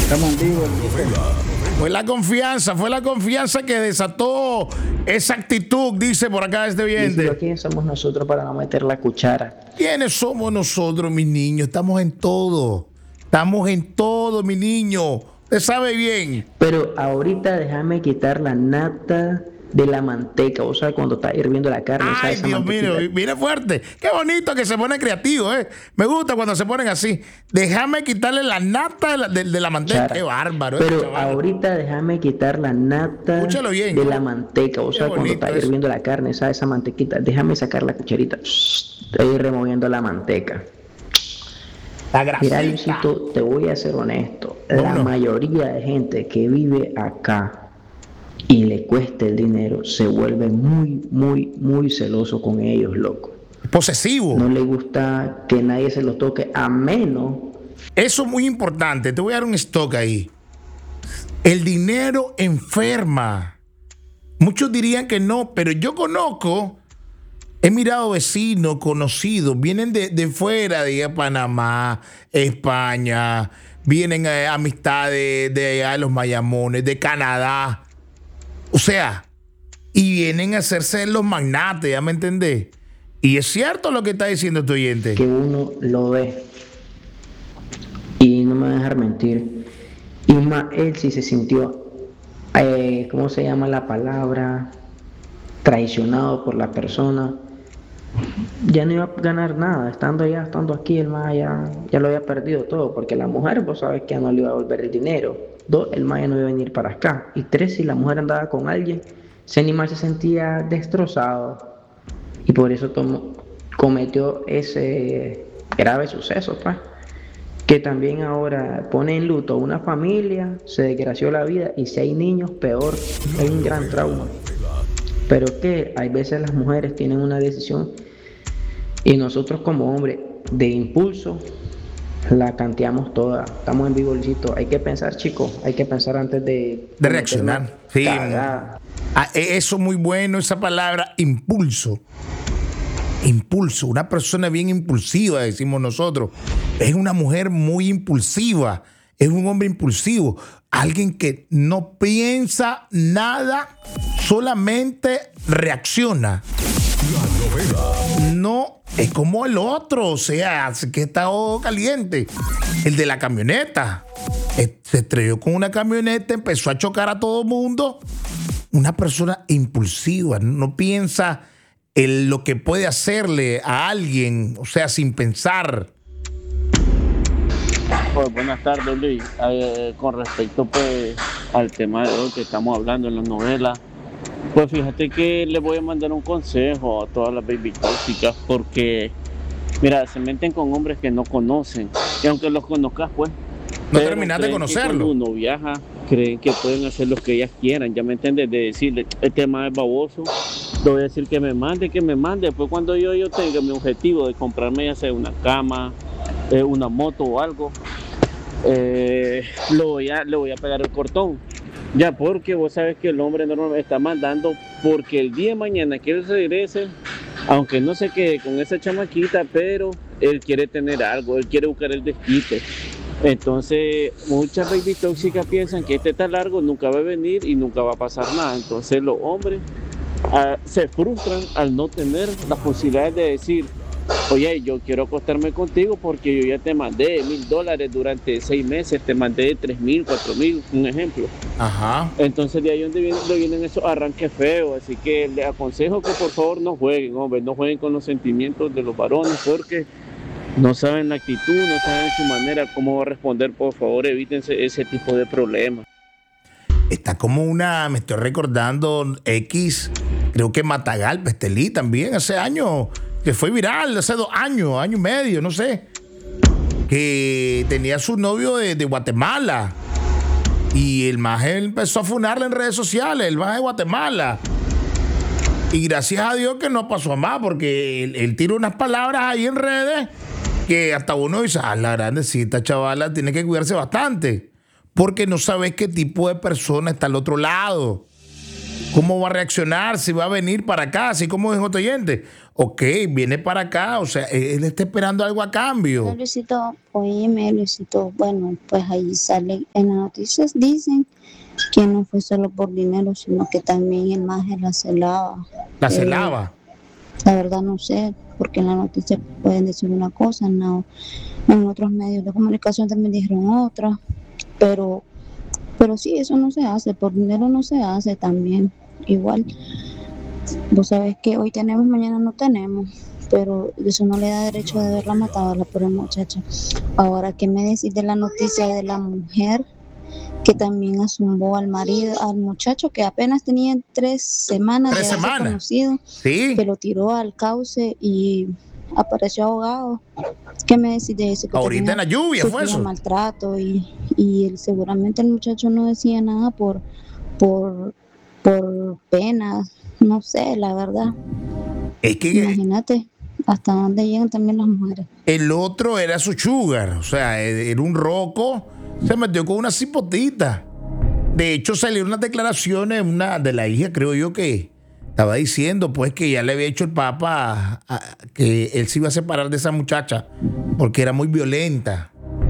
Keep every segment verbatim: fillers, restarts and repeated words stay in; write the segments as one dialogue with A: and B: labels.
A: Estamos vivos.
B: Fue la confianza, fue la confianza que desató esa actitud, dice por acá este oyente.
A: ¿Quiénes somos nosotros para no meter la cuchara?
B: ¿Quiénes somos nosotros, mis niños? Estamos en todo. Estamos en todo, mi niño. Usted sabe bien.
A: Pero ahorita déjame quitar la nata de la manteca, o sea, cuando está hirviendo la carne.
B: Ay, Dios mío, mire fuerte. Qué bonito que se pone creativo, ¿eh? Me gusta cuando se ponen así. Déjame quitarle la nata de la, de, de la manteca. Chara. Qué bárbaro.
A: Pero
B: eh, chaval.
A: Ahorita déjame quitar la nata
B: bien,
A: de
B: ¿no?
A: la manteca, o sea, cuando está eso. hirviendo la carne, esa, esa mantequita. Déjame sacar la cucharita. Estoy removiendo la manteca.
B: La
A: Mira, Luisito, te voy a ser honesto. La no, no. mayoría de gente que vive acá y le cuesta el dinero, se vuelve muy, muy, muy celoso con ellos, loco.
B: Posesivo.
A: No le gusta que nadie se los toque, a menos...
B: Eso es muy importante, te voy a dar un stock ahí. El dinero enferma. Muchos dirían que no, pero yo conozco, he mirado vecinos, conocidos, vienen de, de fuera, de Panamá, España, vienen eh, amistades de allá de los Mayamones, de Canadá. O sea, y vienen a hacerse los magnates, ¿ya me entendés? Y es cierto lo que está diciendo tu oyente.
A: Que uno lo ve. Y no me va a dejar mentir. Y más él sí se sintió, eh, ¿cómo se llama la palabra? Traicionado por la persona. Ya no iba a ganar nada. Estando allá, estando aquí, el más ya, ya lo había perdido todo. Porque la mujer, vos sabes que ya no le iba a volver el dinero. Dos, el maya no iba a venir para acá. Y tres, si la mujer andaba con alguien, ese animal se sentía destrozado. Y por eso tomó, cometió ese grave suceso, pues. Que también ahora pone en luto a una familia, se desgració la vida. Y si hay niños, peor, hay un gran trauma. Pero que hay veces las mujeres tienen una decisión y nosotros como hombres, de impulso, la canteamos toda. Estamos en vivo, Luisito. Hay que pensar, chicos. Hay que pensar antes de...
B: De reaccionar. Sí. Ah, eso es muy bueno, esa palabra, impulso. Impulso. Una persona bien impulsiva, decimos nosotros. Es una mujer muy impulsiva. Es un hombre impulsivo. Alguien que no piensa nada, solamente reacciona. No es como el otro, o sea, que está caliente. El de la camioneta. Se estrelló con una camioneta, empezó a chocar a todo mundo. Una persona impulsiva, no piensa en lo que puede hacerle a alguien, o sea, sin pensar.
C: Pues buenas tardes, Luis. Eh, con respecto pues al tema de hoy que estamos hablando en las novelas, pues fíjate que le voy a mandar un consejo a todas las baby tóxicas, porque mira, se meten con hombres que no conocen, y aunque los conozcas, pues
B: no terminas de conocerlo.
C: Cuando uno viaja, creen que pueden hacer lo que ellas quieran, ya me entiendes, de decirle, el tema es baboso, le voy a decir que me mande, que me mande. Después cuando yo, yo tenga mi objetivo de comprarme ya sea una cama, eh, una moto o algo, eh, lo voy a, le voy a pegar el cortón. Ya, porque vos sabes que el hombre normalmente está mandando porque el día de mañana que él regrese, aunque no se quede con esa chamaquita, pero él quiere tener algo, él quiere buscar el desquite. Entonces, muchas baby tóxicas piensan que este está largo, nunca va a venir y nunca va a pasar nada. Entonces, los hombres uh, se frustran al no tener las posibilidades de decir, oye, yo quiero acostarme contigo porque yo ya te mandé mil dólares durante seis meses, te mandé tres mil, cuatro mil, un ejemplo.
B: Ajá.
C: Entonces de ahí donde vienen, donde vienen esos arranques feos, así que les aconsejo que por favor no jueguen, hombre, no jueguen con los sentimientos de los varones porque no saben la actitud, no saben su manera, cómo va a responder. Por favor, evítense ese tipo de problemas.
B: Está como una, me estoy recordando, X, creo que Matagalpa, Estelí también, hace años, que fue viral, hace dos años, año y medio, no sé, que tenía su novio de, de Guatemala y el maje empezó a funarle en redes sociales, el maje de Guatemala. Y gracias a Dios que no pasó a más, porque él, él tira unas palabras ahí en redes que hasta uno dice, ah, la grandecita chavala tiene que cuidarse bastante, porque no sabes qué tipo de persona está al otro lado. ¿Cómo va a reaccionar? Si va a venir para acá, así como dijo otro oyente. Ok, viene para acá, o sea, él está esperando algo a cambio.
D: No, Luisito, oíme, Luisito, bueno, pues ahí sale, en las noticias dicen que no fue solo por dinero, sino que también el maje la celaba.
B: La
D: Eh,
B: celaba.
D: La verdad no sé, porque en la noticia pueden decir una cosa, no, en otros medios de comunicación también dijeron otra, pero, pero sí, eso no se hace, por dinero no se hace también, igual. Vos sabés que hoy tenemos, mañana no tenemos, pero eso no le da derecho de haberla matado a la pobre muchacha. Ahora, ¿qué me decís de la noticia de la mujer que también azumbó al marido, al muchacho que apenas tenía tres semanas
B: Tres
D: de haberse
B: semanas.
D: conocido,
B: Sí.
D: que lo tiró al cauce y apareció ahogado? ¿Qué me decís de eso? Que
B: Ahorita en la lluvia fue
D: sufría
B: eso.
D: maltrato y, y él, seguramente el muchacho no decía nada por, por, por pena, no sé, la verdad.
B: Es que
D: Imagínate hasta dónde llegan también las mujeres.
B: el otro era su sugar, o sea, era un roco, se metió con una cipotita. De hecho, salieron unas declaraciones una de la hija, creo yo, que estaba diciendo pues que ya le había hecho el papa a, a, que él se iba a separar de esa muchacha porque era muy violenta.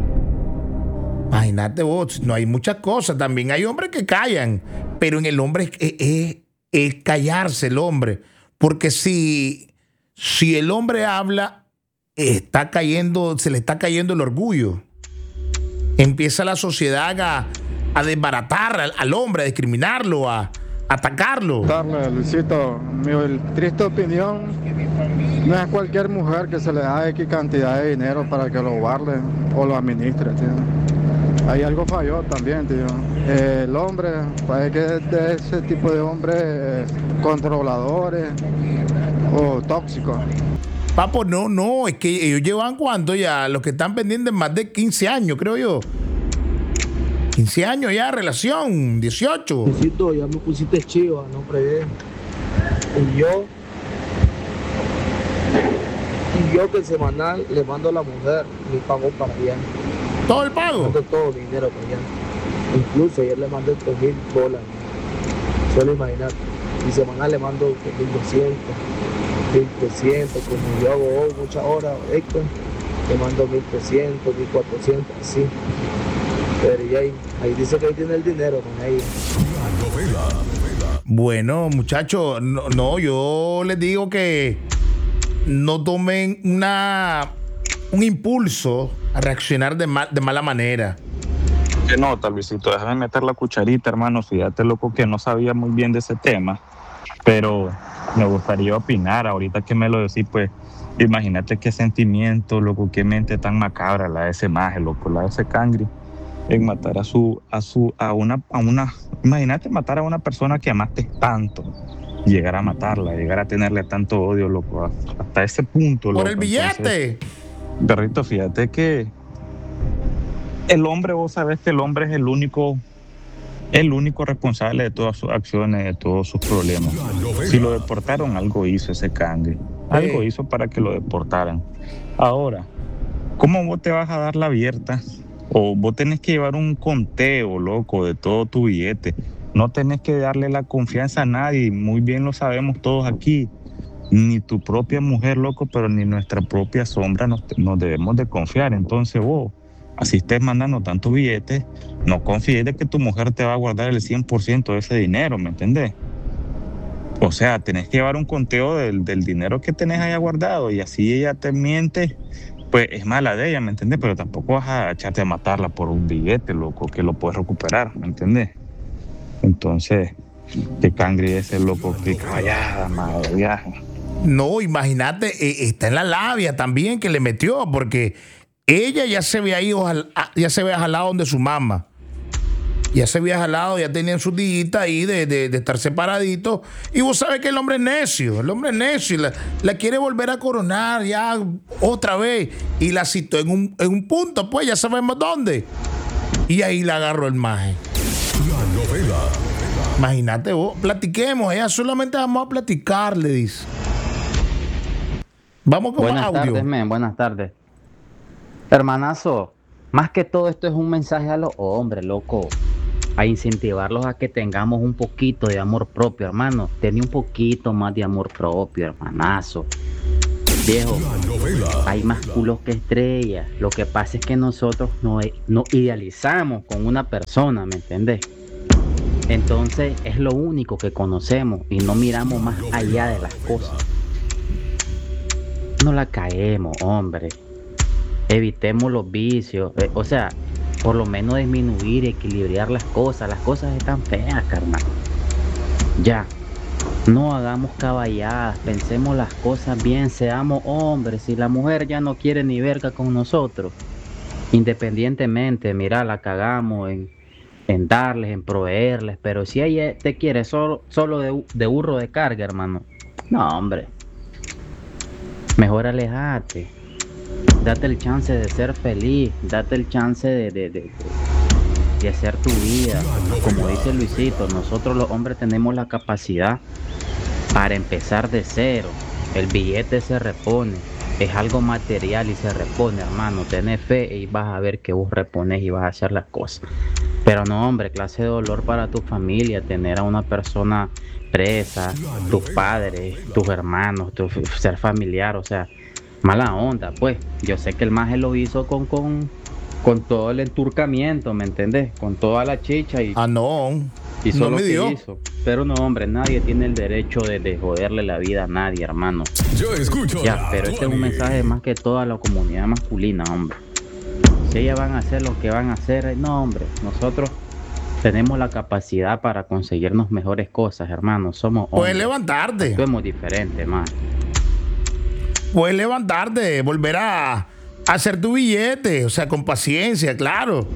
B: Imagínate vos, no hay muchas cosas. También hay hombres que callan, pero en el hombre es, es, es callarse el hombre. Porque si, si el hombre habla, está cayendo, se le está cayendo el orgullo. Empieza la sociedad a, a desbaratar al, al hombre, a discriminarlo, a, a atacarlo.
E: Darle, Luisito, mi triste opinión, no es cualquier mujer que se le da X cantidad de dinero para que lo guarde o lo administre, tío. Ahí algo falló también, tío. Eh, el hombre, parece que es de ese tipo de hombres eh, controladores o tóxicos.
B: Papo, no, no, es que ellos llevan cuánto ya, los que están pendientes más de quince años, creo yo. quince años ya, relación, dieciocho.
F: Luisito, ya me pusiste chiva, no fregué. Y yo, y yo que semanal le mando a la mujer mi pago para allá.
B: ¿Todo el pago?
F: Mando todo mi dinero para allá. Incluso ayer le mandé tres mil dólares. Solo imaginar. Y semanal le mando mil doscientos, mil trescientos, como yo hago hoy muchas horas extra, le mando mil trescientos, mil cuatrocientos, así. Pero y ahí, ahí dice que ahí tiene el dinero, man, ahí.
B: Bueno, muchachos, no, no, yo les digo que no tomen una un impulso a reaccionar de, mal, de mala manera.
G: ¿Qué nota, Luisito? Déjame meter la cucharita, hermano. Fíjate, loco, que no sabía muy bien de ese tema, pero me gustaría opinar. Ahorita que me lo decís, pues, imagínate qué sentimiento, loco, qué mente tan macabra la de ese maje, loco, la de ese cangri, en matar a su, a su, a una, a una, imagínate matar a una persona que amaste tanto, llegar a matarla, llegar a tenerle tanto odio, loco, hasta ese punto, loco.
B: Por el billete.
G: Entonces, perrito, fíjate que el hombre, vos sabés que el hombre es el único, el único responsable de todas sus acciones, de todos sus problemas. Si lo deportaron, algo hizo ese cangre, algo
B: Sí.
G: hizo para que lo deportaran. Ahora, ¿cómo vos te vas a dar la abierta? O vos tenés que llevar un conteo, loco, de todo tu billete. No tenés que darle la confianza a nadie, muy bien lo sabemos todos aquí. Ni tu propia mujer, loco, pero ni nuestra propia sombra nos, nos debemos de confiar. Entonces vos, así estés mandando tantos billetes, no confíes de que tu mujer te va a guardar el cien por ciento de ese dinero, ¿me entendés? O sea, tenés que llevar un conteo del, del dinero que tenés allá guardado, y así ella te miente, pues es mala de ella, ¿me entendés? Pero tampoco vas a echarte a matarla por un billete, loco, que lo puedes recuperar, ¿me entendés? Entonces, qué cangre ese, loco, qué callada, madre viaje.
B: No, imagínate, eh, está en la labia también que le metió, porque ella ya se había ido, al- a- ya se había jalado donde su mamá. Ya se había jalado, ya tenían sus días ahí de, de, de estar separaditos. Y vos sabés que el hombre es necio, el hombre es necio, y la, la quiere volver a coronar ya otra vez. Y la citó en un, en un punto, pues ya sabemos dónde. Y ahí la agarró el maje. Imagínate vos, platiquemos, ella solamente vamos a platicar, le dice. Vamos con
H: Buenas
B: audio.
H: tardes, men, buenas tardes. Hermanazo, más que todo esto es un mensaje a los hombres, loco. a incentivarlos a que tengamos un poquito de amor propio, hermano. Ten un poquito más de amor propio, hermanazo. Viejo, hay más culos que estrellas. Lo que pasa es que nosotros no, no idealizamos con una persona, ¿me entendés? Entonces es lo único que conocemos y no miramos más allá de las cosas. No la caemos, hombre. Evitemos los vicios. Eh, o sea, por lo menos disminuir, equilibrar las cosas. Las cosas están feas, carnal. Ya. No hagamos caballadas, pensemos las cosas bien, seamos hombres. Si la mujer ya no quiere ni verga con nosotros, independientemente, mira, la cagamos en, en darles, en proveerles, pero si ella te quiere solo, solo de, de burro de carga, hermano, no, hombre, mejor alejate, date el chance de ser feliz, date el chance de, de, de, de hacer tu vida. Como dice Luisito, nosotros los hombres tenemos la capacidad para empezar de cero. El billete se repone, es algo material y se repone, hermano. Tenés fe y vas a ver que vos repones y vas a hacer las cosas. Pero no, hombre, clase de dolor para tu familia, tener a una persona presa, tus padres, tus hermanos, tu ser familiar, o sea, mala onda, pues. Yo sé que el maje lo hizo con, con, con todo el enturcamiento, ¿me entendés? Con toda la chicha y...
B: Ah, no.
H: Hizo
B: no
H: lo
B: me
H: que
B: dio.
H: hizo. Pero no, hombre, nadie tiene el derecho de, de joderle la vida a nadie, hermano.
I: Yo escucho.
H: Ya, pero este es un mensaje más que toda la comunidad masculina, hombre. Si ellas van a hacer lo que van a hacer, no, hombre, nosotros tenemos la capacidad para conseguirnos mejores cosas, hermano. Somos hombres.
B: Puedes levantarte.
H: Somos diferentes, man.
B: Puedes levantarte, volver a, a hacer tu billete, o sea, con paciencia, claro.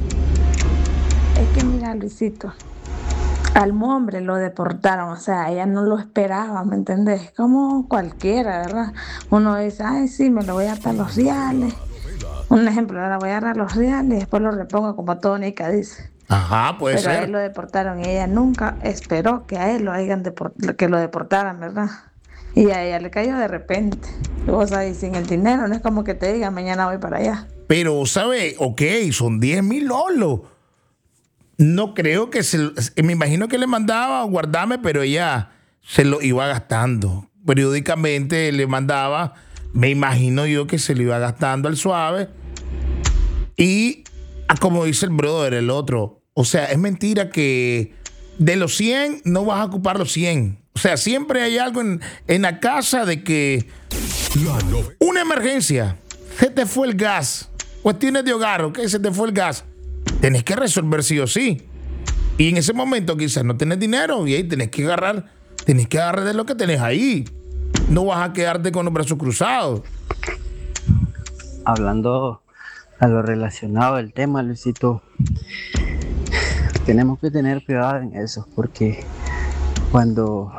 J: Es que mira, Luisito, al hombre lo deportaron, o sea, ella no lo esperaba, ¿me entendés? Como cualquiera, ¿verdad? Uno dice, ay, sí, me lo voy a atar los reales. Un ejemplo, ahora voy a agarrar los reales y después lo repongo como Tónica dice.
B: Ajá, puede
J: Pero
B: ser.
J: a él lo deportaron y ella nunca esperó que a él lo hayan deport- que lo deportaran, ¿verdad? Y a ella le cayó de repente. Y vos sabés, sin el dinero, no es como que te diga, mañana voy para allá.
B: Pero, ¿sabe? Ok, son diez mil lolos. No creo que se... Me imagino que le mandaba guardarme, pero ella se lo iba gastando. Periódicamente le mandaba, me imagino yo que se lo iba gastando al suave. Y, como dice el brother, el otro, o sea, es mentira que de los cien no vas a ocupar los cien. O sea, siempre hay algo en, en la casa de que una emergencia, se te fue el gas, cuestiones de hogar, ¿ok? Se te fue el gas. Tenés que resolver sí o sí. Y en ese momento quizás no tenés dinero y ahí tenés que agarrar, tenés que agarrar de lo que tenés ahí. No vas a quedarte con los brazos cruzados.
K: Hablando a lo relacionado del tema, Luisito, tenemos que tener cuidado en eso, porque cuando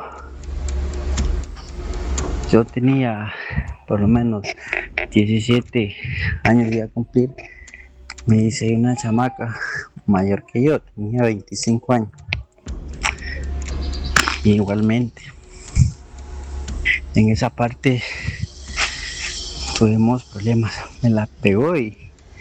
K: yo tenía por lo menos diecisiete años iba a cumplir, me hice una chamaca mayor que yo, tenía veinticinco años. Y igualmente, en esa parte tuvimos problemas. Me la pegó y,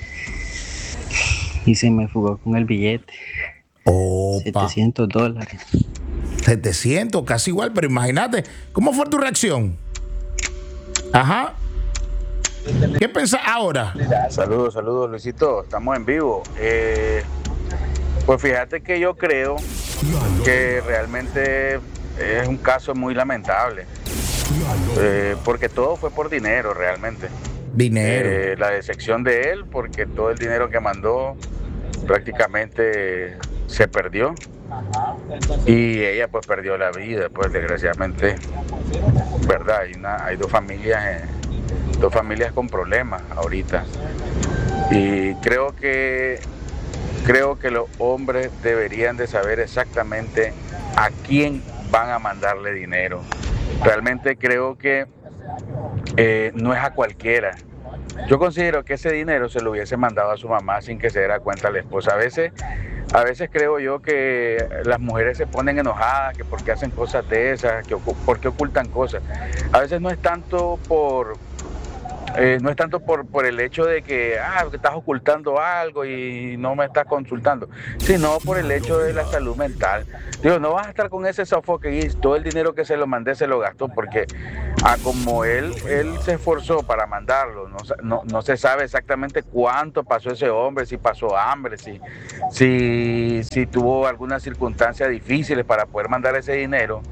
K: y se me fugó con el billete.
B: Opa.
K: setecientos dólares.
B: setecientos, casi igual, pero imagínate, ¿cómo fue tu reacción? Ajá. ¿Qué pensás ahora?
L: Saludos, saludos, Luisito. Estamos en vivo. Eh, pues fíjate que yo creo que realmente es un caso muy lamentable. Eh, porque todo fue por dinero, realmente.
B: Dinero.
L: Eh, la decepción de él, porque todo el dinero que mandó prácticamente se perdió. Y ella pues perdió la vida, pues desgraciadamente, ¿verdad? Hay, una, hay dos familias... Eh, dos familias con problemas ahorita, y creo que creo que los hombres deberían de saber exactamente a quién van a mandarle dinero. Realmente creo que eh, no es a cualquiera. Yo considero que ese dinero se lo hubiese mandado a su mamá sin que se diera cuenta la esposa. A veces, a veces creo yo que las mujeres se ponen enojadas, que porque hacen cosas de esas, que porque ocultan cosas. A veces no es tanto por eh, no es tanto por, por el hecho de que, ah, que estás ocultando algo y no me estás consultando, sino por el hecho de la salud mental. Digo, no vas a estar con ese sofoque y todo el dinero que se lo mandé se lo gastó porque ah, como él, él se esforzó para mandarlo, no, no, no se sabe exactamente cuánto pasó ese hombre, si pasó hambre, si, si, si tuvo algunas circunstancias difíciles para poder mandar ese dinero.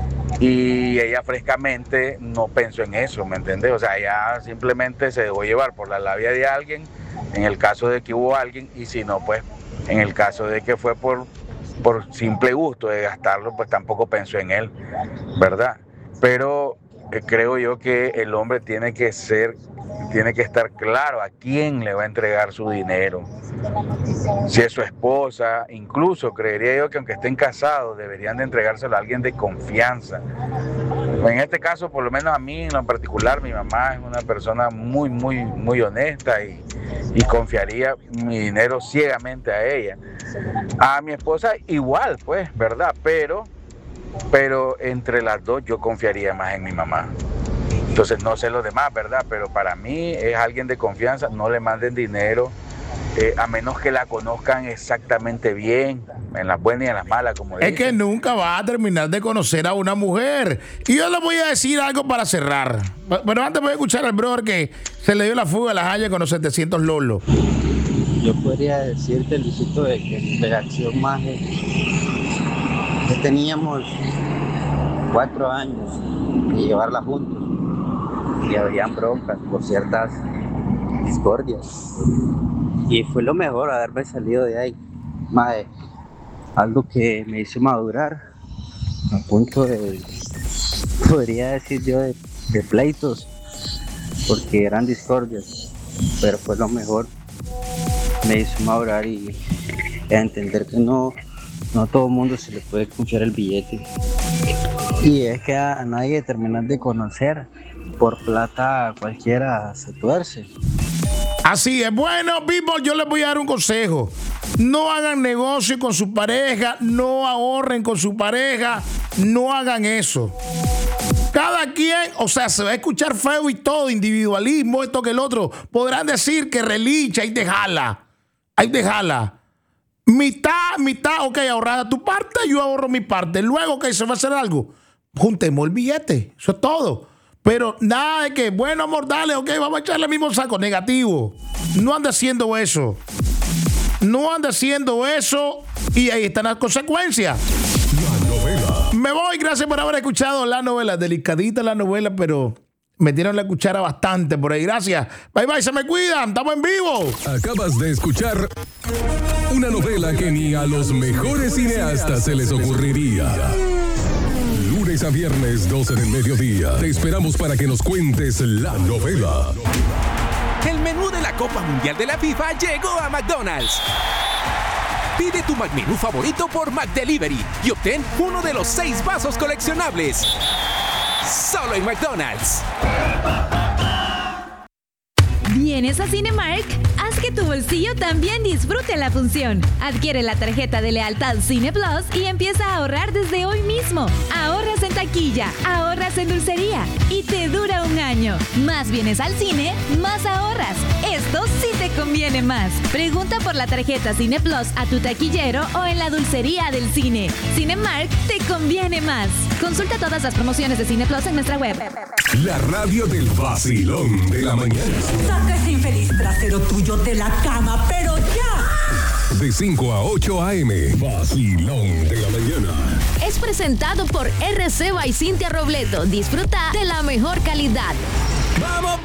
L: Y ella frescamente no pensó en eso, ¿me entiendes? O sea, ella simplemente se dejó llevar por la labia de alguien, en el caso de que hubo alguien, y si no, pues, en el caso de que fue por, por simple gusto de gastarlo, pues tampoco pensó en él, ¿verdad? Pero eh, creo yo que el hombre tiene que ser, tiene que estar claro a quién le va a entregar su dinero. Si es su esposa, incluso creería yo que aunque estén casados, deberían de entregárselo a alguien de confianza. En este caso, por lo menos a mí en lo particular, mi mamá es una persona muy, muy, muy honesta y, y confiaría mi dinero ciegamente a ella. A mi esposa igual, pues, ¿verdad? Pero, pero entre las dos yo confiaría más en mi mamá. Entonces no sé los demás, ¿verdad? Pero para mí es alguien de confianza, no le manden dinero. Eh, a menos que la conozcan exactamente bien, en las buenas y en las malas, como
B: es
L: dicen.
B: que nunca vas a terminar de conocer a una mujer. Y yo les voy a decir algo para cerrar. Pero antes voy a escuchar al brother que se le dio la fuga a la Haya con los setecientos lolos.
K: Yo podría decirte, Luisito, de que de acción más es que teníamos cuatro años de llevarla juntos y habían broncas por ciertas discordias. Y fue lo mejor haberme salido de ahí. Mae, algo que me hizo madurar a punto de, podría decir yo, de, de pleitos, porque eran discordias, pero fue lo mejor. Me hizo madurar y, y a entender que no, no a todo mundo se le puede confiar el billete. Y es que a, a nadie terminan de conocer. Por plata cualquiera se tuerce.
B: Así es. Bueno, people, yo les voy a dar un consejo. No hagan negocio con su pareja, no ahorren con su pareja, no hagan eso. Cada quien, o sea, se va a escuchar feo y todo, individualismo, esto que el otro. Podrán decir que relicha, hay de jala, hay de jala. Mitad, mitad, ok, ahorrada tu parte, yo ahorro mi parte. Luego, ok, se va a hacer algo. Juntemos el billete, eso es todo. Pero nada de que, bueno, amor, dale, ok, vamos a echarle el mismo saco. Negativo. No ande haciendo eso. No ande haciendo eso. Y ahí están las consecuencias.
I: La novela.
B: Me voy, gracias por haber escuchado la novela. Delicadita la novela, pero me dieron la cuchara bastante por ahí. Gracias. Bye, bye, se me cuidan. Estamos en vivo.
I: Acabas de escuchar una novela que ni a los mejores cineastas se les ocurriría. Lunes a viernes, doce del mediodía. Te esperamos para que nos cuentes la novela.
M: El menú de la Copa Mundial de la FIFA llegó a McDonald's. Pide tu McMenú favorito por McDelivery y obtén uno de los seis vasos coleccionables. Solo en McDonald's.
N: ¿Vienes a Cinemark? Haz que tu bolsillo también disfrute la función. Adquiere la tarjeta de lealtad Cine Plus y empieza a ahorrar desde hoy mismo. Ahorras en taquilla, ahorras en dulcería y te dura un año. Más vienes al cine, más ahorras. Esto sí te conviene más. Pregunta por la tarjeta Cine Plus a tu taquillero o en la dulcería del cine. Cinemark te conviene más. Consulta todas las promociones de Cine Plus en nuestra web.
I: La radio del vacilón de la mañana.
O: Saca ese infeliz trasero tuyo de la cama, pero ya.
I: De cinco a ocho a eme, vacilón de la mañana.
N: Es presentado por R C by Cintia Robleto. Disfruta de la mejor calidad.
M: ¡Vamos,